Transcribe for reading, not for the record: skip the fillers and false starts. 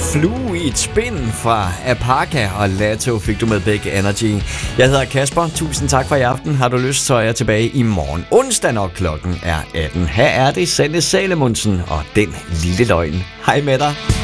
Flue i et spind fra Apaka og Latto fik du med Big Energy. Jeg hedder Kasper. Tusind tak for i aften. Har du lyst, så er jeg tilbage i morgen onsdag, når klokken er 18. Her er det Sanne Salomonsen og Den Lille Løgn. Hej med dig.